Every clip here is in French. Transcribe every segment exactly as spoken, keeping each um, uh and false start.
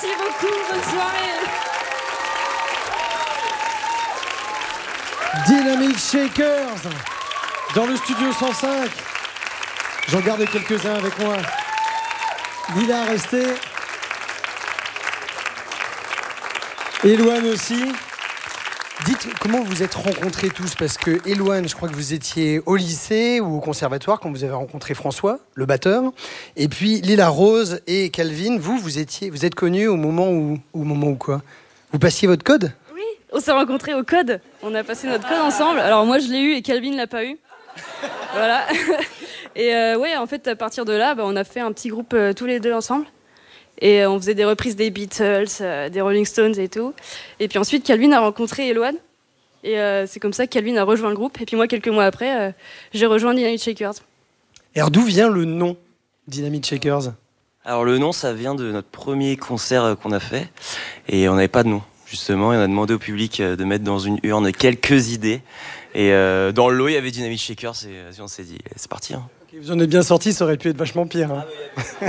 Merci beaucoup, bonne soirée. Dynamite Shakers dans le studio cent cinq. J'en garde quelques-uns avec moi. Lila, restez. Éloane aussi. Dites comment vous êtes rencontrés tous, parce que Éloane, je crois que vous étiez au lycée ou au conservatoire quand vous avez rencontré François, le batteur. Et puis Lila Rose et Calvin, vous, vous étiez, vous êtes connus au moment où, au moment où quoi ? Vous passiez votre code ? Oui, on s'est rencontrés au code. On a passé notre code ensemble. Alors moi, je l'ai eu et Calvin l'a pas eu. Voilà. Et euh, ouais, en fait, à partir de là, bah, on a fait un petit groupe euh, tous les deux ensemble. Et euh, on faisait des reprises des Beatles, euh, des Rolling Stones et tout. Et puis ensuite, Calvin a rencontré Éloane. Et euh, c'est comme ça que Calvin a rejoint le groupe. Et puis moi, quelques mois après, euh, j'ai rejoint Dynamite Shakers. Et alors, d'où vient le nom Dynamite Shakers ? Alors le nom, ça vient de notre premier concert qu'on a fait. Et on n'avait pas de nom, justement. Et on a demandé au public de mettre dans une urne quelques idées. Et euh, dans le lot, il y avait Dynamite Shakers. Et on s'est dit, c'est parti. Hein. Okay, vous en êtes bien sorti, ça aurait pu être vachement pire. Hein. Ah,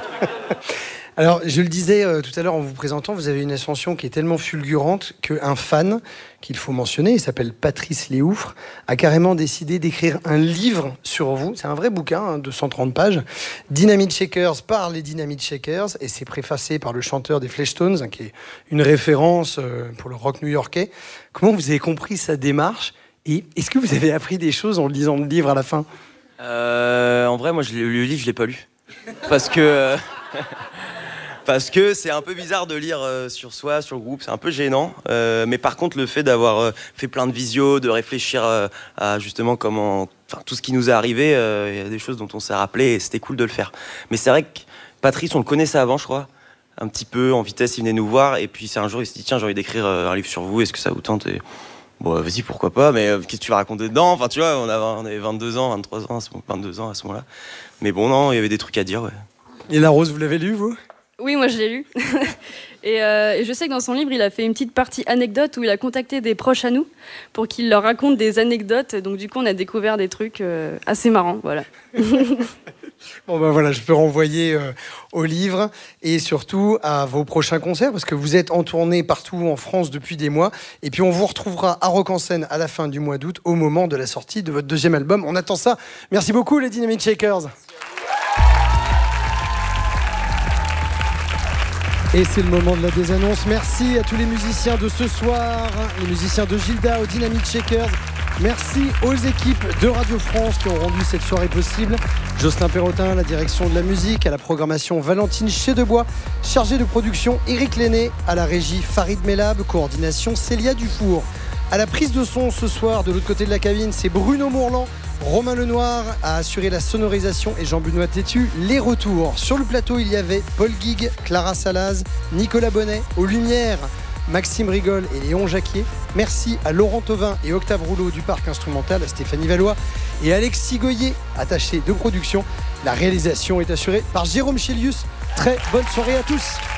Alors, je le disais euh, tout à l'heure en vous présentant, vous avez une ascension qui est tellement fulgurante qu'un fan, qu'il faut mentionner, il s'appelle Patrice Léoufre, a carrément décidé d'écrire un livre sur vous. C'est un vrai bouquin hein, de cent trente pages. Dynamite Shakers par les Dynamite Shakers, et c'est préfacé par le chanteur des Fleshtones, hein, qui est une référence euh, pour le rock new-yorkais. Comment vous avez compris sa démarche ? Et est-ce que vous avez appris des choses en lisant le livre à la fin ? euh, En vrai, moi, je l'ai, le livre, je l'ai pas lu. Parce que... Euh... Parce que c'est un peu bizarre de lire euh, sur soi, sur le groupe, c'est un peu gênant. Euh, mais par contre, le fait d'avoir euh, fait plein de visios, de réfléchir euh, à justement comment, enfin tout ce qui nous est arrivé, il euh, y a des choses dont on s'est rappelé et c'était cool de le faire. Mais c'est vrai que Patrice, on le connaissait avant, je crois, un petit peu en vitesse, il venait nous voir et puis c'est un jour, il s'est dit tiens, j'ai envie d'écrire un livre sur vous, est-ce que ça vous tente ? Et bon, vas-y, pourquoi pas, mais euh, qu'est-ce que tu vas raconter dedans ? Enfin, tu vois, on avait, on avait vingt-deux ans, vingt-trois ans, vingt-deux ans à ce moment-là. Mais bon, non, il y avait des trucs à dire, ouais. Et La Rose, vous l'avez lu, vous ? Oui, moi je l'ai lu. et, euh, et je sais que dans son livre, il a fait une petite partie anecdote où il a contacté des proches à nous pour qu'ils leur racontent des anecdotes. Donc du coup, on a découvert des trucs euh, assez marrants, voilà. Bon ben voilà, je peux renvoyer euh, au livre et surtout à vos prochains concerts parce que vous êtes en tournée partout en France depuis des mois. Et puis on vous retrouvera à Rock en Seine à la fin du mois d'août au moment de la sortie de votre deuxième album. On attend ça. Merci beaucoup les Dynamite Shakers. Et c'est le moment de la désannonce. Merci à tous les musiciens de ce soir, les musiciens de Gilda, aux Dynamite Shakers. Merci aux équipes de Radio France qui ont rendu cette soirée possible. Jocelyn Perrotin, la direction de la musique, à la programmation Valentine Chédebois, chargée de production Éric Lenné, à la régie Farid Mellab, coordination Célia Dufour. À la prise de son ce soir, de l'autre côté de la cabine, c'est Bruno Mourlan. Romain Lenoir a assuré la sonorisation et Jean Benoît Tétu les retours. Sur le plateau, il y avait Paul Guigues, Clara Salaz, Nicolas Bonnet. Aux lumières, Maxime Rigol et Léon Jacquier. Merci à Laurent Thauvin et Octave Rouleau du Parc Instrumental, à Stéphanie Valois et Alexis Goyer, attaché de production. La réalisation est assurée par Jérôme Chélius. Très bonne soirée à tous.